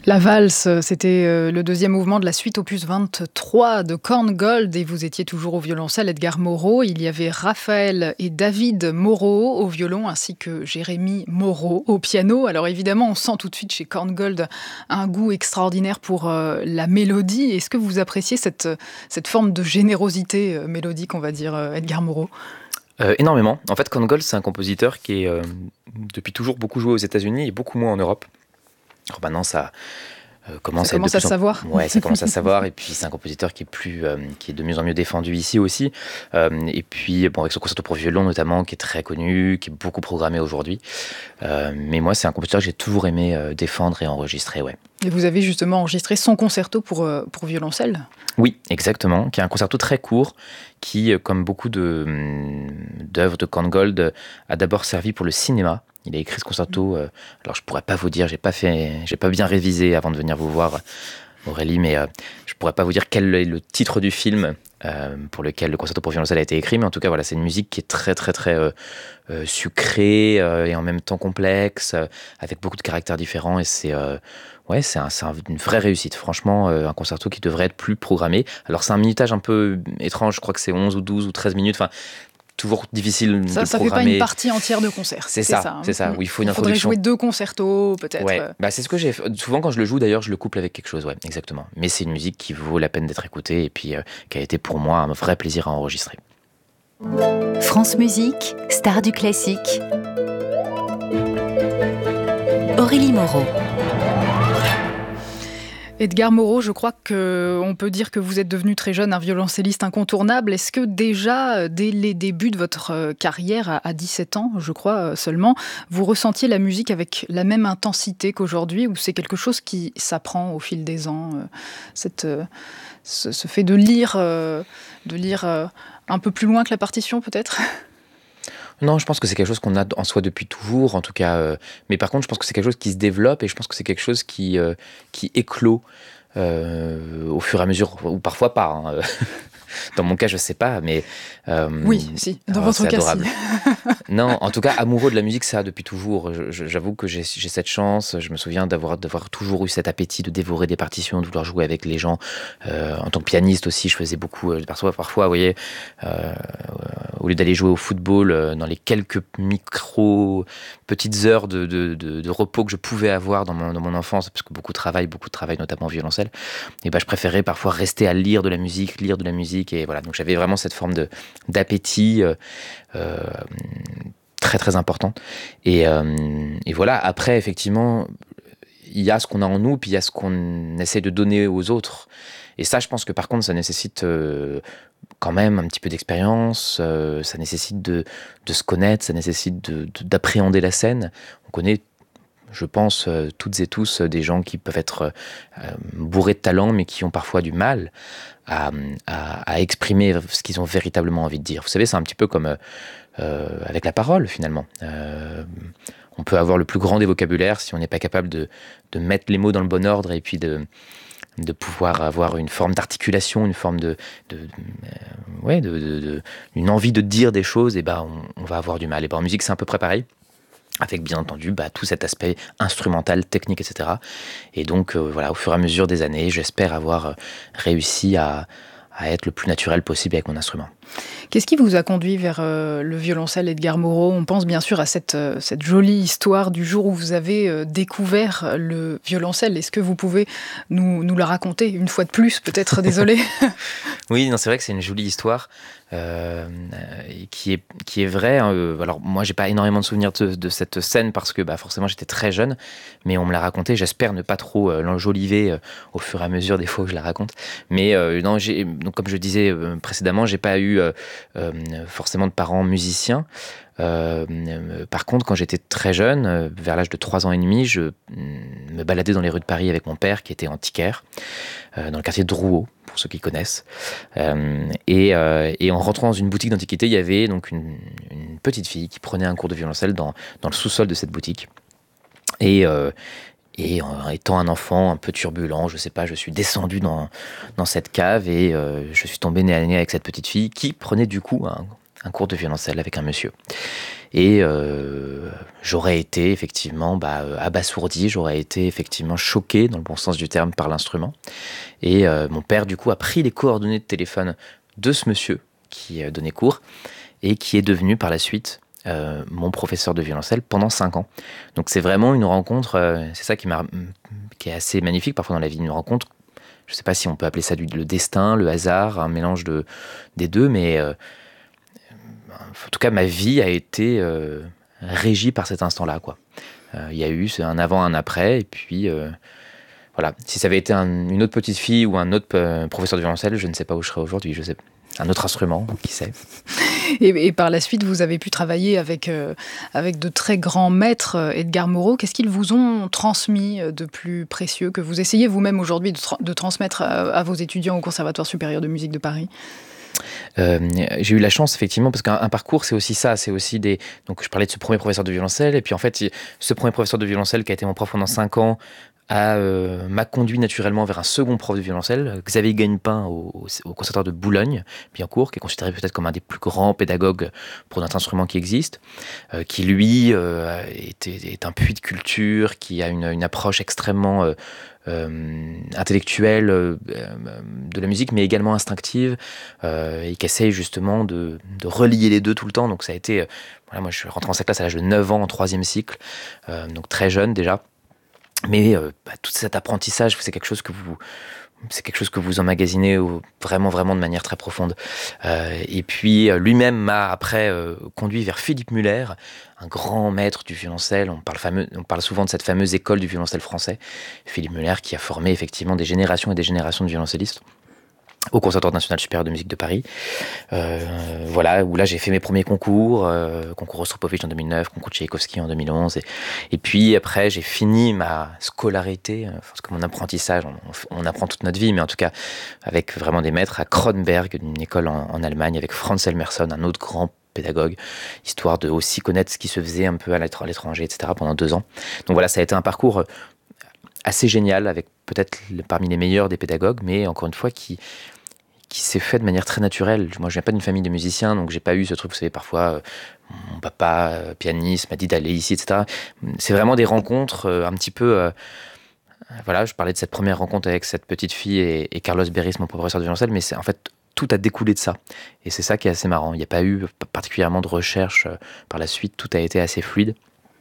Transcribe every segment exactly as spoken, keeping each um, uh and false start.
La valse, c'était euh, le deuxième mouvement de la suite opus vingt-trois de Korngold et vous étiez toujours au violoncelle, Edgar Moreau. Il y avait Raphaël et David Moreau au violon ainsi que Jérémy Moreau au piano. Alors évidemment, on sent tout de suite chez Korngold un goût extraordinaire pour euh, la mélodie. Est-ce que vous appréciez cette, cette forme de générosité euh, mélodique, on va dire, euh, Edgar Moreau ? Euh, énormément. En fait, Korngold, c'est un compositeur qui est euh, depuis toujours beaucoup joué aux États-Unis et beaucoup moins en Europe. Alors maintenant, ça euh, commence, ça à, commence à se en... savoir. Ouais, ça commence à se savoir. Et puis, c'est un compositeur qui est, plus, euh, qui est de mieux en mieux défendu ici aussi. Euh, et puis, bon, avec son concerto pour violon notamment, qui est très connu, qui est beaucoup programmé aujourd'hui. Euh, mais moi, c'est un compositeur que j'ai toujours aimé euh, défendre et enregistrer, ouais. Et vous avez justement enregistré son concerto pour, euh, pour violoncelle ? Oui, exactement, qui est un concerto très court, qui, comme beaucoup de, d'œuvres de Korngold, a d'abord servi pour le cinéma. Il a écrit ce concerto, euh, alors je pourrais pas vous dire, j'ai pas fait, j'ai pas bien révisé avant de venir vous voir, Aurélie, mais euh, je pourrais pas vous dire quel est le titre du film euh, pour lequel le concerto pour violoncelle a été écrit, mais en tout cas voilà, c'est une musique qui est très très très euh, euh, sucrée euh, et en même temps complexe, euh, avec beaucoup de caractères différents, et c'est euh, ouais, c'est, un, c'est un, une vraie réussite. Franchement, euh, un concerto qui devrait être plus programmé. Alors c'est un minutage un peu étrange, je crois que c'est onze ou douze ou treize minutes, enfin toujours difficile ça, de ça programmer. Ça fait pas une partie entière de concert. C'est, c'est ça, ça, c'est ça. Où il faut une il faudrait introduction. jouer deux concertos, peut-être. Ouais, bah c'est ce que j'ai fait. Souvent quand je le joue, d'ailleurs, je le couple avec quelque chose, ouais, exactement. Mais c'est une musique qui vaut la peine d'être écoutée et puis euh, qui a été pour moi un vrai plaisir à enregistrer. France Musique, star du classique. Aurélie Moreau. Edgar Moreau, je crois qu'on peut dire que vous êtes devenu très jeune un violoncelliste incontournable. Est-ce que déjà, dès les débuts de votre carrière, à dix-sept ans, je crois seulement, vous ressentiez la musique avec la même intensité qu'aujourd'hui, ou c'est quelque chose qui s'apprend au fil des ans, cette, ce, ce fait de lire, de lire un peu plus loin que la partition peut-être ? Non, je pense que c'est quelque chose qu'on a en soi depuis toujours, en tout cas. Euh, mais par contre, je pense que c'est quelque chose qui se développe et je pense que c'est quelque chose qui, euh, qui éclot euh, au fur et à mesure, ou parfois pas. Hein. Dans mon cas, je sais pas, mais... Euh, oui, si, dans alors, votre cas, adorable. si. Non, en tout cas, amoureux de la musique, ça, depuis toujours. Je, je, j'avoue que j'ai, j'ai cette chance. Je me souviens d'avoir, d'avoir toujours eu cet appétit de dévorer des partitions, de vouloir jouer avec les gens. Euh, en tant que pianiste aussi, je faisais beaucoup... Euh, parfois, parfois, vous voyez, euh, au lieu d'aller jouer au football, euh, dans les quelques micro petites heures de, de, de, de repos que je pouvais avoir dans mon, dans mon enfance, parce que beaucoup de travail, beaucoup de travail, notamment en violoncelle, et ben, je préférais parfois rester à lire de la musique, lire de la musique, et voilà. Donc j'avais vraiment cette forme de, d'appétit euh, euh, très très important. Et, euh, et voilà, après, effectivement, il y a ce qu'on a en nous, puis il y a ce qu'on essaie de donner aux autres. Et ça, je pense que par contre, ça nécessite euh, quand même un petit peu d'expérience, euh, ça nécessite de, de se connaître, ça nécessite de, de, d'appréhender la scène. On connaît, je pense, euh, toutes et tous, euh, des gens qui peuvent être euh, bourrés de talent, mais qui ont parfois du mal à, à, à exprimer ce qu'ils ont véritablement envie de dire. Vous savez, c'est un petit peu comme euh, avec la parole, finalement. Euh, on peut avoir le plus grand des vocabulaires si on n'est pas capable de, de mettre les mots dans le bon ordre et puis de... de pouvoir avoir une forme d'articulation, une forme de, de, de euh, ouais, de, de, de, une envie de dire des choses, et ben on, on va avoir du mal. Et ben en musique c'est un peu près pareil, avec bien entendu bah, tout cet aspect instrumental, technique, et cetera. Et donc euh, voilà, au fur et à mesure des années, j'espère avoir réussi à, à être le plus naturel possible avec mon instrument. Qu'est-ce qui vous a conduit vers euh, le violoncelle, Edgar Moreau ? On pense bien sûr à cette, euh, cette jolie histoire du jour où vous avez euh, découvert le violoncelle. Est-ce que vous pouvez nous, nous la raconter une fois de plus, peut-être, désolé ? Oui, non, c'est vrai que c'est une jolie histoire euh, qui, est, qui est vraie. Hein. Alors moi, j'ai pas énormément de souvenirs de, de cette scène parce que bah, forcément j'étais très jeune, mais on me l'a raconté. J'espère ne pas trop euh, l'enjoliver euh, au fur et à mesure des fois que je la raconte. Mais euh, non, j'ai, donc, comme je disais euh, précédemment, j'ai pas eu euh, euh, forcément de parents musiciens. Euh, euh, par contre, quand j'étais très jeune, euh, vers l'âge de trois ans et demi, je euh, me baladais dans les rues de Paris avec mon père qui était antiquaire, euh, dans le quartier de Drouot, pour ceux qui connaissent. Euh, et, euh, et en rentrant dans une boutique d'antiquité, il y avait donc une, une petite fille qui prenait un cours de violoncelle dans, dans le sous-sol de cette boutique. Et... Euh, Et en étant un enfant un peu turbulent, je sais pas, je suis descendu dans, dans cette cave et euh, je suis tombé nez à nez avec cette petite fille qui prenait du coup un, un cours de violoncelle avec un monsieur. Et euh, j'aurais été effectivement bah, abasourdi, j'aurais été effectivement choqué, dans le bon sens du terme, par l'instrument. Et euh, mon père, du coup, a pris les coordonnées de téléphone de ce monsieur qui euh, donnait cours et qui est devenu par la suite euh, mon professeur de violoncelle pendant cinq ans. Donc c'est vraiment une rencontre, euh, c'est ça qui, m'a, qui est assez magnifique parfois dans la vie, une rencontre, je ne sais pas si on peut appeler ça du, le destin, le hasard, un mélange de, des deux, mais... Euh, en tout cas, ma vie a été euh, régie par cet instant-là, quoi. Il euh, y a eu un avant, un après, et puis euh, voilà. Si ça avait été un, une autre petite fille ou un autre euh, professeur de violoncelle, je ne sais pas où je serais aujourd'hui. Je sais, un autre instrument, qui sait. Et, et par la suite, vous avez pu travailler avec euh, avec de très grands maîtres. Edgar Moreau, qu'est-ce qu'ils vous ont transmis de plus précieux que vous essayez vous-même aujourd'hui de, tra- de transmettre à, à vos étudiants au Conservatoire supérieur de musique de Paris? Euh, j'ai eu la chance effectivement parce qu'un un parcours c'est aussi ça, c'est aussi des, donc je parlais de ce premier professeur de violoncelle et puis en fait ce premier professeur de violoncelle qui a été mon prof pendant cinq ans a, euh, m'a conduit naturellement vers un second prof de violoncelle, Xavier Gagnepin au, au Conservatoire de Boulogne-Billancourt, qui est considéré peut-être comme un des plus grands pédagogues pour notre instrument qui existe, euh, qui lui euh, est, est un puits de culture, qui a une, une approche extrêmement euh, Euh, intellectuelle euh, de la musique, mais également instinctive, euh, et qui essaye justement de, de relier les deux tout le temps. Donc ça a été, euh, voilà, moi je suis rentré en sa classe à l'âge de neuf ans en troisième cycle, euh, donc très jeune déjà. Mais euh, bah, tout cet apprentissage, c'est quelque chose que vous, c'est quelque chose que vous emmagasinez vraiment, vraiment de manière très profonde. Euh, et puis, lui-même m'a après euh, conduit vers Philippe Muller, un grand maître du violoncelle. On parle, fameux, on parle souvent de cette fameuse école du violoncelle français. Philippe Muller qui a formé effectivement des générations et des générations de violoncellistes au Conservatoire national supérieur de musique de Paris. Euh, voilà, où là j'ai fait mes premiers concours, euh, concours Rostropovitch en deux mille neuf, concours Tchaïkovski en deux mille onze. Et, et puis après, j'ai fini ma scolarité, euh, parce que mon apprentissage, on, on apprend toute notre vie, mais en tout cas avec vraiment des maîtres à Kronberg, une école en, en Allemagne, avec Franz Elmerson, un autre grand pédagogue, histoire de aussi connaître ce qui se faisait un peu à l'étranger, et cetera, pendant deux ans. Donc voilà, ça a été un parcours assez génial, avec peut-être parmi les meilleurs des pédagogues, mais encore une fois, qui, qui s'est fait de manière très naturelle. Moi, je viens pas d'une famille de musiciens, donc j'ai pas eu ce truc, vous savez, parfois, euh, mon papa, euh, pianiste, m'a dit d'aller ici, et cetera. C'est vraiment des rencontres euh, un petit peu... Euh, voilà, je parlais de cette première rencontre avec cette petite fille et, et Carlos Berris, mon professeur de violoncelle, mais c'est en fait... tout a découlé de ça. Et c'est ça qui est assez marrant. Il n'y a pas eu particulièrement de recherche euh, par la suite, tout a été assez fluide.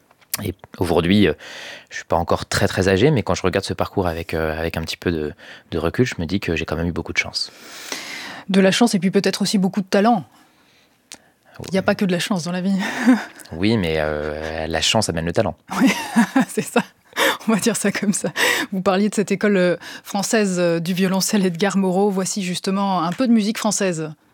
Et aujourd'hui, je ne suis pas encore très très âgé, mais quand je regarde ce parcours avec, euh, avec un petit peu de, de recul, je me dis que j'ai quand même eu beaucoup de chance. De la chance et puis peut-être aussi beaucoup de talent. Il n'y a pas que de la chance dans la vie. Oui, mais euh, la chance amène le talent. Oui, c'est ça. On va dire ça comme ça. Vous parliez de cette école française du violoncelle Edgar Moreau. Voici justement un peu de musique française.